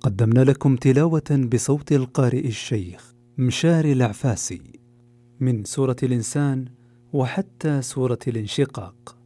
قدمنا لكم تلاوة بصوت القارئ الشيخ مشاري العفاسي من سورة الإنسان وحتى سورة الانشقاق.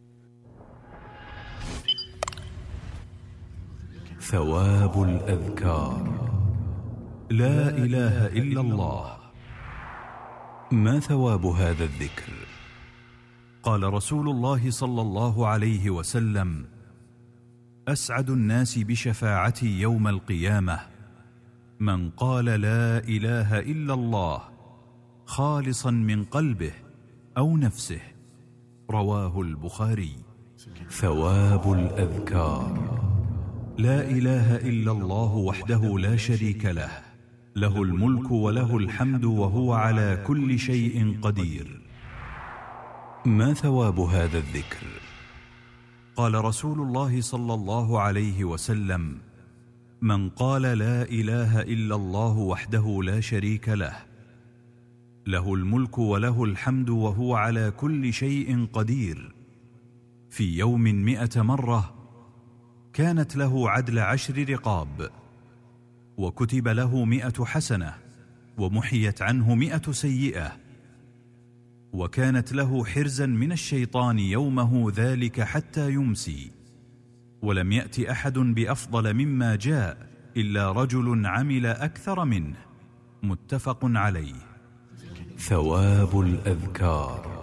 ثواب الأذكار. لا إله إلا الله. ما ثواب هذا الذكر؟ قال رسول الله صلى الله عليه وسلم: أسعد الناس بشفاعتي يوم القيامة من قال لا إله إلا الله خالصا من قلبه أو نفسه. رواه البخاري. ثواب الأذكار. لا إله إلا الله وحده لا شريك له، له الملك وله الحمد وهو على كل شيء قدير. ما ثواب هذا الذكر؟ قال رسول الله صلى الله عليه وسلم: من قال لا إله إلا الله وحده لا شريك له، له الملك وله الحمد وهو على كل شيء قدير، في يوم 100 مرة، كانت له عدل 10 رقاب، وكتب له 100 حسنة، ومحيت عنه 100 سيئة، وكانت له حرزا من الشيطان يومه ذلك حتى يمسي. ولم يأت أحد بأفضل مما جاء إلا رجل عمل أكثر منه. متفق عليه. ثواب الأذكار.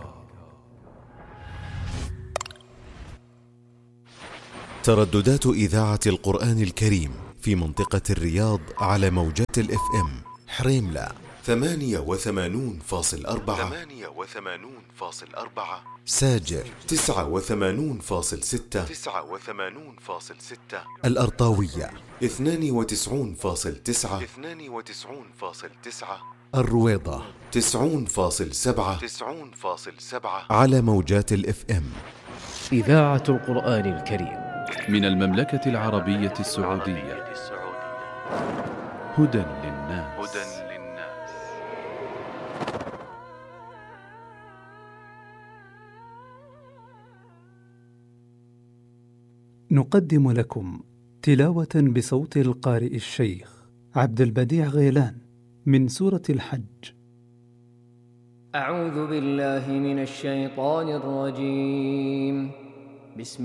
ترددات إذاعة القرآن الكريم في منطقة الرياض على موجات الFM حريملة 88.4، ساجر 89.6، الأرطاوية 92.9، الرويضة 90.7 على موجات الFM. إذاعة القرآن الكريم من المملكة العربية السعودية. هدى للناس. نقدم لكم تلاوة بصوت القارئ الشيخ عبد البديع غيلان من سورة الحج. أعوذ بالله من الشيطان الرجيم. بسم